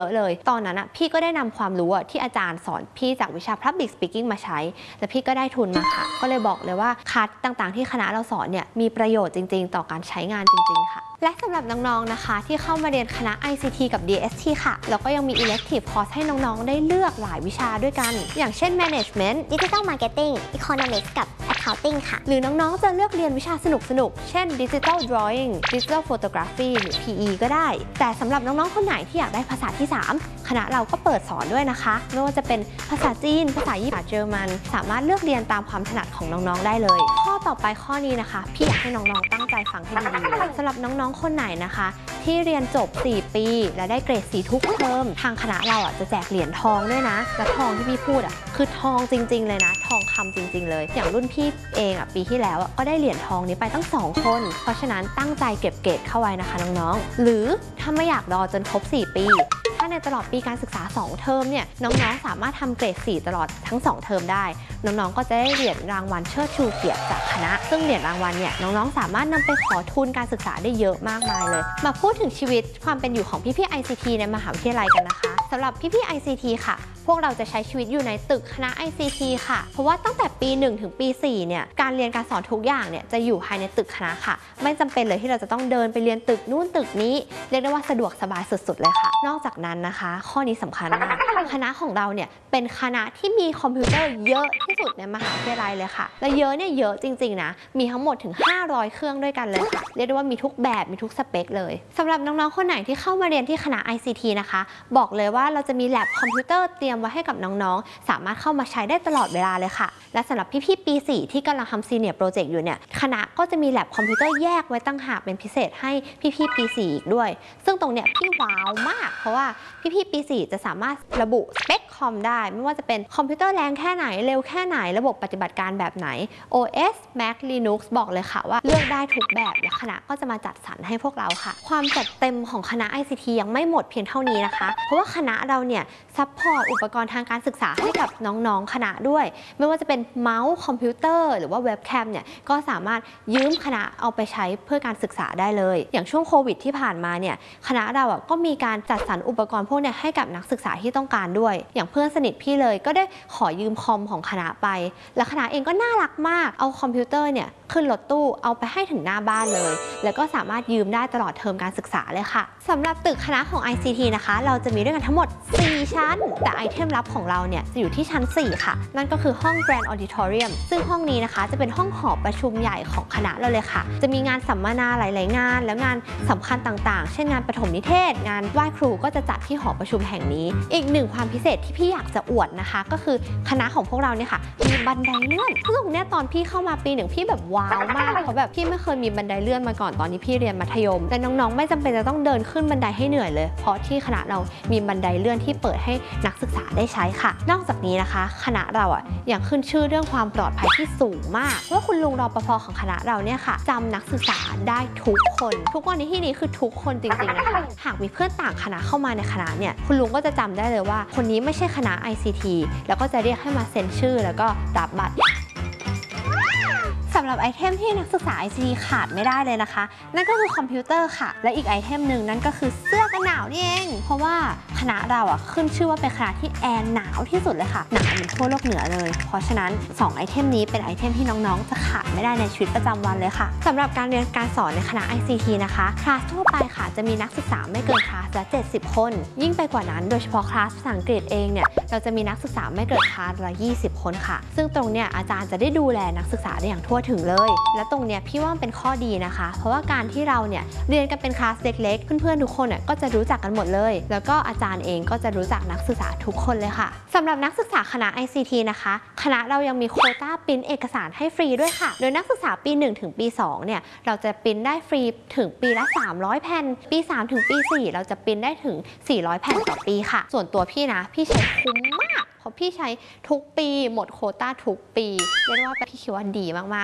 เลยตอนนั้นอะพี่ก็ได้นำความรู้ที่อาจารย์สอนพี่จากวิชา Public Speaking มาใช้และพี่ก็ได้ทุนมาค่ะก็เลยบอกเลยว่าคัสต่างๆที่คณะเราสอนเนี่ยมีประโยชน์จริงๆต่อการใช้งานจริงๆค่ะและสำหรับน้องๆนะคะที่เข้ามาเรียนคณะ ICT กับ DST ค่ะแล้วก็ยังมี elective course ให้น้องๆได้เลือกหลายวิชาด้วยกันอย่างเช่น Management Digital Marketing Economics กับ Accounting ค่ะหรือน้องๆจะเลือกเรียนวิชาสนุกๆเช่น Digital Drawing Digital Photography หรือ PE ก็ได้แต่สำหรับน้องๆคนไหนที่อยากได้ภาษาที่3คณะเราก็เปิดสอนด้วยนะคะไม่ว่าจะเป็นภาษาจีนภาษาญี่ปุ่นเยอรมันสามารถเลือกเรียนตามความถนัดของน้องๆได้เลยข้อต่อไปข้อนี้นะคะพี่อยากให้น้องๆตั้งใจฟังให้ดีๆเลยสำหรับน้องๆคนไหนนะคะที่เรียนจบ4ปีและได้เกรด4ทุกเทอมทางคณะเราจะแจกเหรียญทองด้วยนะและทองที่พี่พูดคือทองจริงๆเลยนะทองคำจริงๆเลยอย่างรุ่นพี่เองปีที่แล้วก็ได้เหรียญทองนี้ไปตั้ง2คนเพราะฉะนั้นตั้งใจเก็บเกรดเข้าไว้นะคะน้องๆหรือถ้าไม่อยากรอจนครบ4ปีถ้าในตลอดปีการศึกษา2เทอมเนี่ยน้องๆสามารถทำเกรด4ตลอดทั้ง2เทอมได้น้องๆก็จะได้เหรียญรางวัลเชิดชูเกียรติจากคณะซึ่งเหรียญรางวัลเนี่ยน้องๆสามารถนำไปขอทุนการศึกษาได้เยอะมากมายเลยมาพูดถึงชีวิตความเป็นอยู่ของพี่ๆ ICT ในมหาวิทยาลัยกันนะคะสำหรับพี่ๆ ICT ค่ะพวกเราจะใช้ชีวิตอยู่ในตึกคณะ ICT ค่ะเพราะว่าตั้งแต่ปี1ถึงปี4เนี่ยการเรียนการสอนทุกอย่างเนี่ยจะอยู่ภายในตึกคณะค่ะไม่จำเป็นเลยที่เราจะต้องเดินไปเรียนตึกนู่นตึกนี้เรียกได้ว่าสะดวกสบายสุดๆเลยค่ะนอกจากนั้นนะคะข้อนี้สำคัญมากคณะของเราเนี่ยเป็นคณะที่มีคอมพิวเตอร์เยอะที่สุดในมหาวิทยาลัยเลยค่ะและเยอะเนี่ยเยอะจริงๆนะมีทั้งหมดถึง500เครื่องด้วยกันเลยค่ะเรียกได้ว่ามีทุกแบบมีทุกสเปคเลยสำหรับน้องๆคนไหนที่เข้ามาเรียนที่คณะ ICT นะคะบอกเลยว่าเราจะมีแลบคอมพิวเตอร์เตรียมไว้ให้กับน้องๆสามารถเข้ามาใช้ได้ตลอดเวลาเลยค่ะและสำหรับพี่ๆปี4ที่กำลังทำซีเนียร์โปรเจกต์อยู่เนี่ยคณะก็จะมีแลบคอมพิวเตอร์แยกไว้ตั้งหากเป็นพิเศษให้พี่ๆปี4อีกด้วยซึ่งตรงเนี้ยพี่ว้าวมากเพราะว่าพี่ๆปี4จะสามารถระบุสเปคคอมได้ไม่ว่าจะเป็นคอมพิวเตอร์แรงแค่ไหนเร็วแค่ไหนระบบปฏิบัติการแบบไหน OS Mac Linux บอกเลยค่ะว่าเลือกได้ทุกแบบและคณะก็จะมาจัดสรรให้พวกเราค่ะความจัดเต็มของคณะ ICT ยังไม่หมดเพียงเท่านี้นะคะเพราะว่าคณะเราเนี่ยซัพพอร์ตอุปกรณ์ทางการศึกษาให้กับน้องๆคณะด้วยไม่ว่าจะเป็นเมาส์คอมพิวเตอร์หรือว่าเว็บแคมเนี่ยก็สามารถยืมคณะเอาไปใช้เพื่อการศึกษาได้เลยอย่างช่วงโควิดที่ผ่านมาเนี่ยคณะเราก็มีการจัดสรรอุปกรณ์พวกนี้ให้กับนักศึกษาที่ต้องการด้วยอย่างเพื่อนสนิทพี่เลยก็ได้ขอยืมคอมของคณะไปและคณะเองก็น่ารักมากเอาคอมพิวเตอร์เนี่ยขึ้นรถตู้เอาไปให้ถึงหน้าบ้านเลยแล้วก็สามารถยืมได้ตลอดเทอมการศึกษาเลยค่ะสำหรับตึกคณะของ ICT นะคะเราจะมีด้วยกันทั้งหมด4ชั้นแต่ไอเทมลับของเราเนี่ยจะอยู่ที่ชั้น4ค่ะนั่นก็คือห้อง Grand Auditorium ซึ่งห้องนี้นะคะจะเป็นห้องหอประชุมใหญ่ของคณะเราเลยค่ะจะมีงานสัมมนาหลายๆงานและงานสำคัญต่างๆเช่นงานปฐมนิเทศงานไหว้ครูก็จะจัดที่หอประชุมแห่งนี้อีกหนึ่งความพิเศษที่พี่อยากจะอวดนะคะก็คือคณะของพวกเราเนี่ยค่ะมีบันไดเลื่อนซึ่งเนี่ยตอนพี่เข้ามาปี1พี่แบบว้าวมากเพราะแบบพี่ไม่เคยมีบันไดเลื่อนมาก่อนตอนนี้พี่เรียนมัธยมแต่น้องๆไม่จำเป็นจะต้องเดินขึ้นบันไดให้เหนื่อยเลยเพราะที่คณะเรามีบันไดเลื่อนที่เปิดให้นักศึกษาได้ใช้ค่ะนอกจากนี้นะคะคณะเรายังขึ้นชื่อเรื่องความปลอดภัยที่สูงมากว่าคุณลุงรปภของคณะเราเนี่ยค่ะจำนักศึกษาได้ทุกคนทุกคนในที่นี้คือทุกคนจริงๆนะคะหากมีเพื่อนต่างคณะเข้ามาในคณะเนี่ยคุณลุงก็จะจำได้เลยว่าคนนี้ไม่ใช่คณะ ICT แล้วก็จะเรียกให้มาเซ็นชื่อแล้วก็รับบัตรสำหรับไอเทมที่นักศึกษา ICT ขาดไม่ได้เลยนะคะนั่นก็คือคอมพิวเตอร์ค่ะและอีกไอเทมหนึ่งนั่นก็คือเสื้อกันหนาวนี่เองเพราะว่าคณะเราขึ้นชื่อว่าเป็นคณะที่แอร์หนาวที่สุดเลยค่ะหนาวเหมือนขั้วโลกเหนือเลยเพราะฉะนั้น2ไอเทมนี้เป็นไอเทมที่น้องๆจะขาดไม่ได้ในชีวิตประจำวันเลยค่ะสำหรับการเรียนการสอนในคณะ ICT นะคะคลาสทั่วไปค่ะจะมีนักศึกษาไม่เกินคลาสละ70คนยิ่งไปกว่านั้นโดยเฉพาะคลาสภาษาอังกฤษเองเนี่ยเราจะมีนักศึกษาไม่เกินคลาสละ20คนค่ะซึ่งตรงเนี้ยอาจารย์จะได้ดูแลนักศึกษาได้อย่างทั่วถึงเลยและตรงเนี้ยพี่ว่าเป็นข้อดีนะคะเพราะว่าการที่เราเนี่ยเรียนกันเป็นคลาสเล็กๆเพื่อนๆทุกคนก็จะรู้จักกันหมดเลยแล้วก็อาจารย์เองก็จะรู้จักนักศึกษาทุกคนเลยค่ะสำหรับนักศึกษาคณะ ICT นะคะคณะเรายังมีโควต้าปริ้นเอกสารให้ฟรีด้วยค่ะโดยนักศึกษาปี1ถึงปี2เนี่ยเราจะปริ้นได้ฟรีถึงปีละ300แผ่นปี3ถึงปี4เราจะปริ้นได้ถึง400แผ่นต่อปีค่ะส่วนตัวพี่นะพี่ใช้คุ้มมากเพราะพี่ใช้ทุกปีหมดโควต้าทุกปีเรียกได้ว่าพี่คิดว่าดีมากๆค่ะถ้า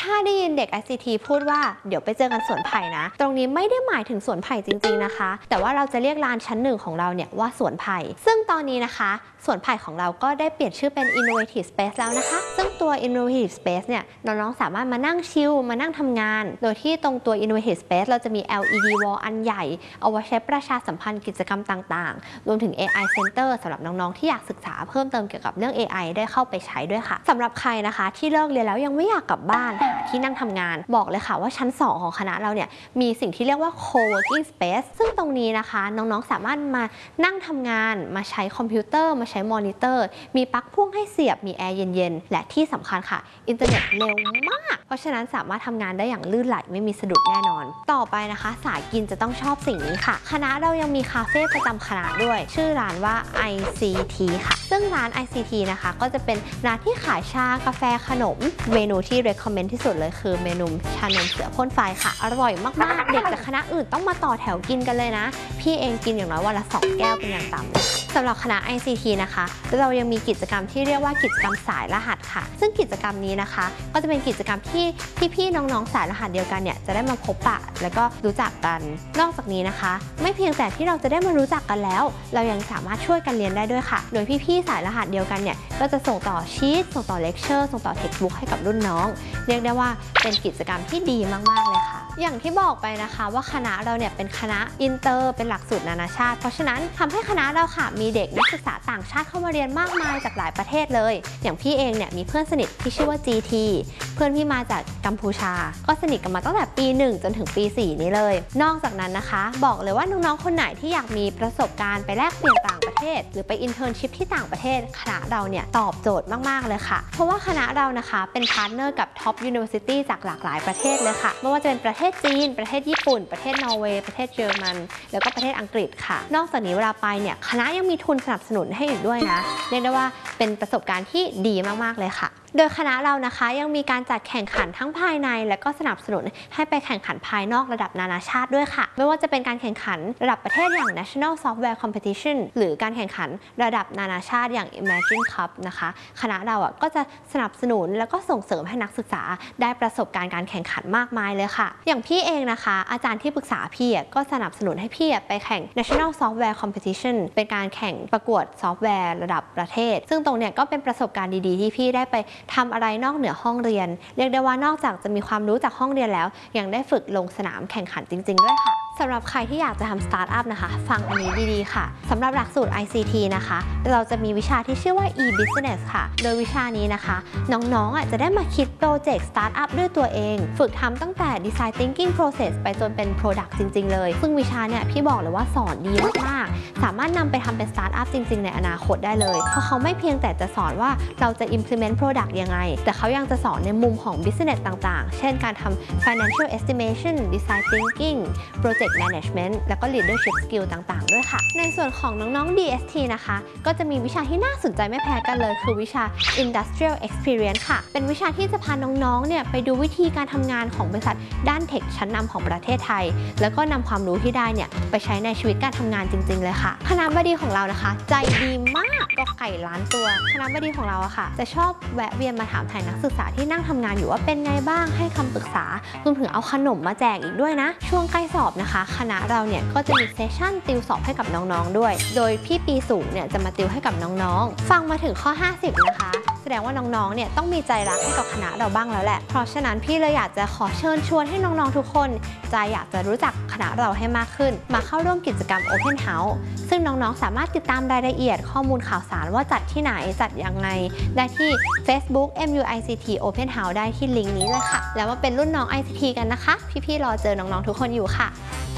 ถ้าได้ยินเด็ก ICT พูดว่าเดี๋ยวไปเจอกันสวนไผ่นะตรงนี้ไม่ได้หมายถึงสวนไผ่จริงๆนะคะแต่ว่าเราจะเรียกลานชั้น1ของเราเนี่ยว่าสวนไผ่ซึ่งตอนนี้นะคะสวนไผ่ของเราก็ได้เปลี่ยนชื่อเป็น Innovative Space แล้วนะคะซึ่งตัว Innovative Space เนี่ยน้องๆสามารถมานั่งชิลมานั่งทำงานโดยที่ตรงตัว Innovative Space เราจะมี LED wall อันใหญ่เอาไว้ใช้ประชาสัมพันธ์กิจกรรมต่างๆรวมถึง AI Center สำหรับน้องๆที่อยากศึกษาเพิ่มเติมเกี่ยวกับเรื่อง AI ได้เข้าไปใช้ด้วยค่ะสำหรับใครนะคะที่เลิกเรียนแล้วยังไม่อยากกลับบ้านหาที่นั่งทำงานบอกเลยค่ะว่าชั้น2ของคณะเราเนี่ยมีสิ่งที่เรียกว่า Co-working Space ซึ่งตรงนี้นะคะน้องๆสามารถมานั่งทำงานมาใช้คอมพิวเตอร์มาใช้มอนิเตอร์มีปลั๊กพ่วงให้เสียบมีแอร์เย็นๆและที่สำคัญค่ะอินเทอร์เน็ตเร็วมากเพราะฉะนั้นสามารถทำงานได้อย่างลื่นไหลไม่มีสะดุดแน่นอนต่อไปนะคะสายกินจะต้องชอบสิ่งนี้ค่ะคณะเรายังมีคาเฟ่ประจำคณะด้วยชื่อร้านว่า ICT ค่ะซึ่งร้าน ICT นะคะก็จะเป็นร้านที่ขายชากาแฟขนมเมนูที่ recommend ที่สุดเลยคือเมนูชานมเสือพ่นไฟค่ะอร่อยมากๆเด็กจากคณะอื่นต้องมาต่อแถวกินกันเลยนะพี่เองกินอย่างน้อยวันละ2 แก้วเป็นอย่างต่ำเลยสำหรับคณะ ICT นะคะเรายังมีกิจกรรมที่เรียกว่ากิจกรรมสายรหัสค่ะซึ่งกิจกรรมนี้นะคะก็จะเป็นกิจกรรมที่พี่ๆน้องๆสายรหัสเดียวกันเนี่ยจะได้มาพบปะแล้วก็รู้จักกันนอกจากนี้นะคะไม่เพียงแต่ที่เราจะได้มารู้จักกันแล้วเรายังสามารถช่วยกันเรียนได้ด้วยค่ะโดยพี่ๆสายรหัสเดียวกันเนี่ยก็จะส่งต่อชีทส่งต่อเลคเชอร์ส่งต่อเท็กซ์บุ๊กให้กับรุ่นน้องเรียกได้ว่าเป็นกิจกรรมที่ดีมากๆเลยค่ะอย่างที่บอกไปนะคะว่าคณะเราเนี่ยเป็นคณะอินเตอร์เป็นหลักสูตรนานาชาติเพราะฉะนั้นทำให้คณะเราค่ะมีเด็กนักศึกษาต่างชาติเข้ามาเรียนมากมายจากหลายประเทศเลยอย่างพี่เองเนี่ยมีเพื่อนสนิทที่ชื่อว่า GT เพื่อนพี่มาจากกัมพูชาก็สนิทกันมาตั้งแต่ปี 1 จนถึงปี 4 นี้เลยนอกจากนั้นนะคะบอกเลยว่าน้องๆคนไหนที่อยากมีประสบการณ์ไปแลกเปลี่ยนต่างประเทศหรือไปอินเทอร์นชิพที่ต่างประเทศคณะเราเนี่ยตอบโจทย์มากๆเลยค่ะเพราะว่าคณะเรานะคะเป็นพาร์ทเนอร์กับท็อปยูนิเวอร์ซิตี้จากหลากหลายประเทศเลยค่ะไม่ว่าจะเป็นประเทศจีนประเทศญี่ปุ่นประเทศนอร์เวย์ประเทศเยอรมันแล้วก็ประเทศอังกฤษค่ะนอกจากนี้เวลาไปเนี่ยคณะยังมีทุนสนับสนุนให้อีกด้วยนะเรียกได้ว่าเป็นประสบการณ์ที่ดีมากๆเลยค่ะโดยคณะเรานะคะยังมีการจัดแข่งขันทั้งภายในและก็สนับสนุนให้ไปแข่งขันภายนอกระดับนานาชาติด้วยค่ะไม่ว่าจะเป็นการแข่งขันระดับประเทศอย่าง National Software Competition หรือการแข่งขันระดับนานาชาติอย่าง Imagine Cup นะคะคณะเราก็จะสนับสนุนแล้วก็ส่งเสริมให้นักศึกษาได้ประสบการณ์การแข่งขันมากมายเลยค่ะอย่างพี่เองนะคะอาจารย์ที่ปรึกษาพี่ก็สนับสนุนให้พี่ไปแข่ง National Software Competition เป็นการแข่งประกวดซอฟต์แวร์ระดับประเทศซึ่งตรงเนี้ยก็เป็นประสบการณ์ดีๆที่พี่ได้ไปทำอะไรนอกเหนือห้องเรียนเรียกได้ว่านอกจากจะมีความรู้จากห้องเรียนแล้วยังได้ฝึกลงสนามแข่งขันจริงๆด้วยค่ะสำหรับใครที่อยากจะทำสตาร์ทอัพนะคะฟังอันนี้ดีๆค่ะสำหรับหลักสูตร ICT นะคะเราจะมีวิชาที่ชื่อว่า e-business ค่ะโดยวิชานี้นะคะน้องๆจะได้มาคิดโปรเจกต์สตาร์ทอัพด้วยตัวเองฝึกทำตั้งแต่ design thinking process ไปจนเป็น product จริงๆเลยซึ่งวิชาเนี่ยพี่บอกเลยว่าสอนดีมากๆสามารถนำไปทำเป็นสตาร์ทอัพจริงๆในอนาคตได้เลยเพราะเขาไม่เพียงแต่จะสอนว่าเราจะ implement product ยังไงแต่เขายังจะสอนในมุมของ business ต่างๆเช่นการทำ financial estimation design thinking project management แล้วก็ leadership skill ต่างๆด้วยค่ะในส่วนของน้องๆ DST นะคะก็จะมีวิชาที่น่าสนใจไม่แพ้กันเลยคือวิชา industrial experience ค่ะเป็นวิชาที่จะพาน้องๆเนี่ยไปดูวิธีการทำงานของบริษัทด้านเทคชั้นนำของประเทศไทยแล้วก็นำความรู้ที่ได้เนี่ยไปใช้ในชีวิตการทำงานจริงๆเลยค่ะคณะบดีของเรานะคะใจดีมากก็ไก่ล้านตัวคณะบดีของเราค่ะจะชอบแวะเวียนมาถามไถ่นักศึกษาที่นั่งทำงานอยู่ว่าเป็นไงบ้างให้คำปรึกษารวมถึงเอาขนมมาแจกอีกด้วยนะช่วงใกล้สอบนะคะคณะเราเนี่ยก็จะมีเซสชั่นติวสอบให้กับน้องๆด้วยโดยพี่ปีสูงเนี่ยจะมาติวให้กับน้องๆฟังมาถึงข้อ50นะคะแสดงว่าน้องๆเนี่ยต้องมีใจรักให้กับคณะเราบ้างแล้วแหละเพราะฉะนั้นพี่เลยอยากจะขอเชิญชวนให้น้องๆทุกคนใจอยากจะรู้จักคณะเราให้มากขึ้นมาเข้าร่วมกิจกรรม Open House ซึ่งน้องๆสามารถติดตามรายละเอียดข้อมูลข่าวสารว่าจัดที่ไหนจัดยังไงได้ที่ Facebook MUICT Open House ได้ที่ลิงก์นี้เลยค่ะแล้วมาเป็นรุ่นน้อง ICT กันนะคะพี่ๆรอเจอน้องๆทุกคนอยู่ค่ะ